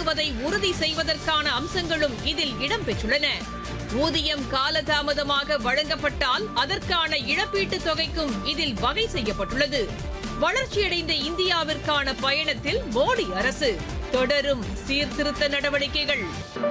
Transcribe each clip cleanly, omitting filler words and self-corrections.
என்பதை உறுதி செய்வதற்கான அம்சங்களும் இதில் இடம்பெற்றுள்ளன. ஊதியம் காலதாமதமாக வழங்கப்பட்டால் அதற்கான இழப்பீட்டுத் தொகைக்கும் இதில் வகை செய்யப்பட்டுள்ளது. வளர்ச்சியடைந்த இந்தியாவிற்கான பயணத்தில் மோடி அரசு தொடரும் சீர்திருத்த நடவடிக்கைகள்.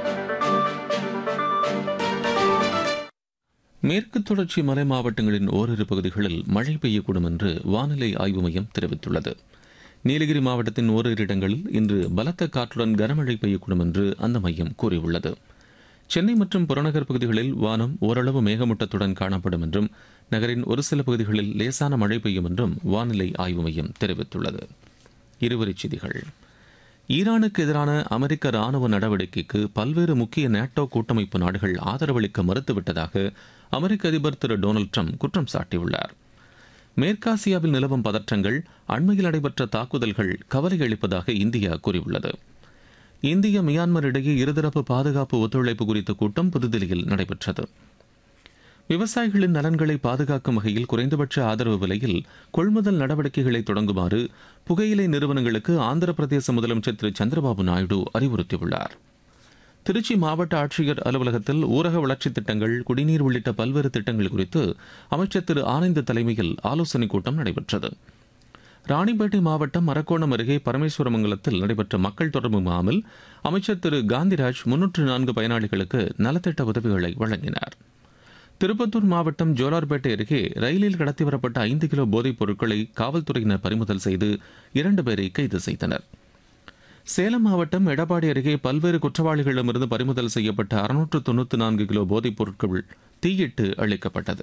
மேற்கு தொடர்ச்சி மலை மாவட்டங்களின் ஓரிரு பகுதிகளில் மழை பெய்யக்கூடும் என்று வானிலை ஆய்வு மையம் தெரிவித்துள்ளது. நீலகிரி மாவட்டத்தின் ஓரிரு இடங்களில் இன்று பலத்த காற்றுடன் கனமழை பெய்யக்கூடும் என்று அந்த மையம் கூறியுள்ளது. சென்னை மற்றும் புறநகர் பகுதிகளில் வானம் ஓரளவு மேகமூட்டத்துடன் காணப்படும் என்றும் நகரின் ஒரு சில பகுதிகளில் லேசான மழை பெய்யும் என்றும் வானிலை ஆய்வு மையம் தெரிவித்துள்ளது. இருவரிச் செய்திகள். ஈரானுக்கு எதிரான அமெரிக்க ராணுவ நடவடிக்கைக்கு பல்வேறு முக்கிய நேட்டோ கூட்டமைப்பு நாடுகள் ஆதரவளிக்க மறுத்துவிட்டதாக அமெரிக்க அதிபர் திரு டொனால்டு ட்ரம்ப் குற்றம் சாட்டியுள்ளார். மேற்காசியாவில் நிலவும் பதற்றங்கள், அண்மையில் நடைபெற்ற தாக்குதல்கள் கவலை அளிப்பதாக இந்தியா கூறியுள்ளது. இந்திய மியான்மர் இடையே இருதரப்பு பாதுகாப்பு ஒத்துழைப்பு குறித்த கூட்டம் புதுதில்லியில் நடைபெற்றது. விவசாயிகளின் நலன்களை பாதுகாக்கும் வகையில் குறைந்தபட்ச ஆதரவு விலையில் கொள்முதல் நடவடிக்கைகளை தொடங்குமாறு புகையிலை நிறுவனங்களுக்கு ஆந்திர பிரதேச முதலமைச்சர் திரு சந்திரபாபு நாயுடு அறிவுறுத்தியுள்ளார். திருச்சி மாவட்ட ஆட்சியர் அலுவலகத்தில் ஊரக வளர்ச்சித் திட்டங்கள், குடிநீர் உள்ளிட்ட பல்வேறு திட்டங்கள் குறித்து அமைச்சர் திரு ஆனந்த் தலைமையில் ஆலோசனைக் கூட்டம் நடைபெற்றது. ராணிப்பேட்டை மாவட்டம் அரக்கோணம் அருகே பரமேஸ்வரமங்கலத்தில் நடைபெற்ற மக்கள் தொடர்பு முகாமில் அமைச்சர் திரு காந்திராஜ் 304 பயனாளிகளுக்கு நலத்திட்ட உதவிகளை வழங்கினார். திருப்பத்தூர் மாவட்டம் ஜோலார்பேட்டை அருகே ரயிலில் கடத்தி வரப்பட்ட 5 கிலோ போதைப் பொருட்களை காவல்துறையினர் பறிமுதல் செய்து 2 பேரை கைது செய்தனர். சேலம் மாவட்டம் எடப்பாடி அருகே பல்வேறு குற்றவாளிகளிடமிருந்து பறிமுதல் செய்யப்பட்ட 694 கிலோ போதைப் பொருட்கள் தீயிட்டு அளிக்கப்பட்டது.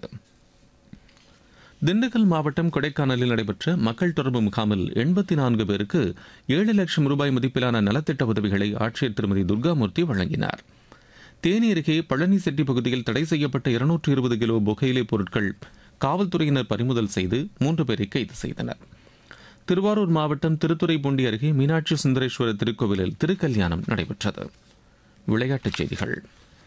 திண்டுக்கல் மாவட்டம் கொடைக்கானலில் நடைபெற்ற மக்கள் தொடர்பு முகாமில் 84 பேருக்கு 7 லட்சம் ரூபாய் மதிப்பிலான நலத்திட்ட உதவிகளை ஆட்சியர் திருமதி துர்காமூர்த்தி வழங்கினார். தேனி அருகே பழனிசெட்டி பகுதியில் தடை செய்யப்பட்ட 220 கிலோ புகையிலை பொருட்கள் காவல்துறையினர் பறிமுதல் செய்து 3 பேரை கைது செய்தனர். திருவாரூர் மாவட்டம் திருத்துறைப்பூண்டி அருகே மீனாட்சி சுந்தரேஸ்வரர் திருக்கோவிலில் திருக்கல்யாணம் நடைபெற்றது. விளையாட்டுச் செய்திகள்.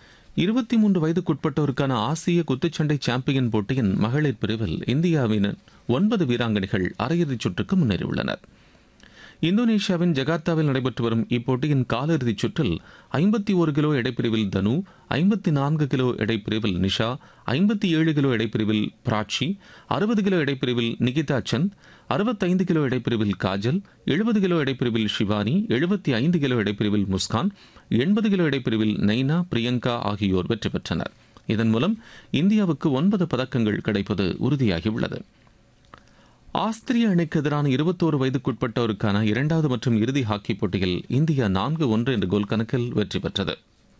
23 வயதுக்குட்பட்டோருக்கான ஆசிய குத்துச்சண்டை சாம்பியன் போட்டியின் மகளிர் பிரிவில் இந்தியாவின் 9 வீராங்கனைகள் அரையிறுதிச் சுற்றுக்கு முன்னேறியுள்ளனர். இந்தோனேஷியாவின் ஜகார்த்தாவில் நடைபெற்று வரும் இப்போட்டியின் காலிறுதிச் சுற்றில் 51 கிலோ எடைப்பிரிவில் தனு, 54 கிலோ எடைப்பிரிவில் நிஷா, 57 கிலோ எடைப்பிரிவில் பிராச்சி, 60 கிலோ எடைப்பிரிவில் நிகிதா சந்த், 65 கிலோ எடைப்பிரிவில் காஜல், 70 கிலோ எடைப்பிரிவில் ஷிவானி, 75 கிலோ எடைப்பிரிவில் முஸ்கான், 80 கிலோ எடைப்பிரிவில் நைனா, பிரியங்கா ஆகியோர் வெற்றி பெற்றனர். இதன் மூலம் இந்தியாவுக்கு 9 பதக்கங்கள் கிடைப்பது உறுதியாகியுள்ளது. ஆஸ்திரிய அணிக்கு எதிரான 21 வயதுக்குட்பட்டோருக்கான 2வது மற்றும் இறுதி ஹாக்கி போட்டியில் இந்தியா 4-1 என்ற கோல் கணக்கில் வெற்றி பெற்றது.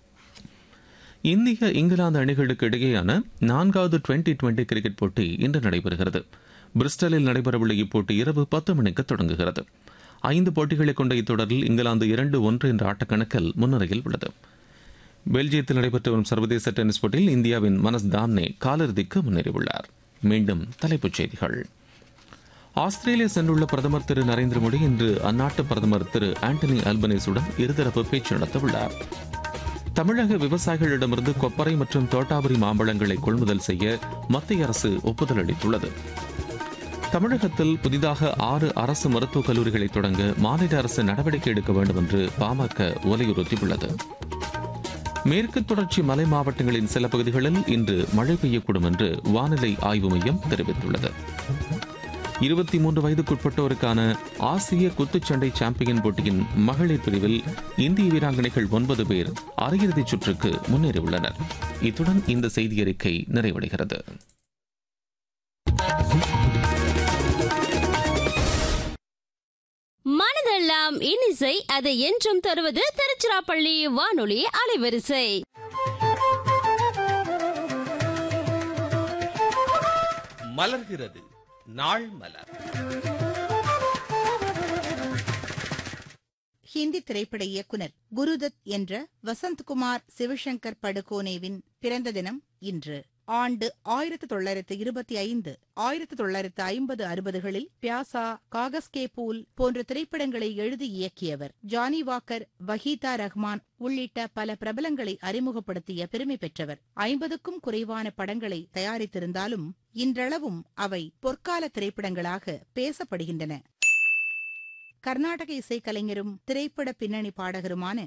இந்திய இங்கிலாந்து அணிகளுக்கு இடையேயான 4வது டுவெண்டி கிரிக்கெட் போட்டி இன்று நடைபெறுகிறது. பிரிஸ்டலில் நடைபெறவுள்ள இப்போட்டி இரவு 10 மணிக்கு தொடங்குகிறது. 5 போட்டிகளை கொண்ட இத்தொடரில் இங்கிலாந்து 2-1 என்ற ஆட்டக்கணக்கில் முன்னிலையில் உள்ளது. பெல்ஜியத்தில் நடைபெற்று வரும் சர்வதேச டென்னிஸ் போட்டியில் இந்தியாவின் மனஸ் தாம்னே காலிறுதிக்கு முன்னேறியுள்ளார். மீண்டும் தலைப்புச் செய்திகள். ஆஸ்திரேலியா சென்றுள்ள பிரதமர் திரு நரேந்திர மோடி இன்று அந்நாட்டு பிரதமர் திரு ஆண்டனி அல்பனீஸுடன் இருதரப்பு பேச்சு நடத்தவுள்ளார். தமிழக விவசாயிகளிடமிருந்து கொப்பரை மற்றும் தோட்டாபுரி மாம்பழங்களை கொள்முதல் செய்ய மத்திய அரசு ஒப்புதல் அளித்துள்ளது. தமிழகத்தில் புதிதாக 6 அரசு மருத்துவக் கல்லூரிகளை தொடங்க மாநில அரசு நடவடிக்கை எடுக்க வேண்டும் என்று பாமக வலியுறுத்தியுள்ளது. மேற்கு தொடர்ச்சி மலை மாவட்டங்களின் சில பகுதிகளில் இன்று மழை பெய்யக்கூடும் என்று வானிலை ஆய்வு மையம் தெரிவித்துள்ளது. 23 வயதுக்குட்பட்டோருக்கான ஆசிய குத்துச்சண்டை சாம்பியன் போட்டியின் மகளிர் பிரிவில் இந்திய வீராங்கனைகள் 9 பேர் அரையிறுதிச் சுற்றுக்கு முன்னேறியுள்ளனர். இத்துடன் இந்த செய்தி அறிக்கை நிறைவடைகிறது. மனதெல்லாம் இன்னிசை, அதை என்றும் தருவது திருச்சிராப்பள்ளி வானொலி அலைவரிசை. மலர்கிறது நாள் மலர். ஹிந்தி திரைப்பட இயக்குனர் குருதத் என்ற வசந்த்குமார் சிவசங்கர் படுகோனேவின் பிறந்த தினம் இன்று. ஆண்டு 1925. 1950-60களில் பியாசா, காகஸ் கே பூல் போன்ற திரைப்படங்களை எழுதி இயக்கியவர். ஜானி வாக்கர், வஹீதா ரஹ்மான் உள்ளிட்ட பல பிரபலங்களை அறிமுகப்படுத்திய பெருமை பெற்றவர். 50க்கும் குறைவான படங்களை தயாரித்திருந்தாலும் இன்றளவும் அவை பொற்கால திரைப்படங்களாக பேசப்படுகின்றன. கர்நாடக இசைக்கலைஞரும் திரைப்பட பின்னணி பாடகருமான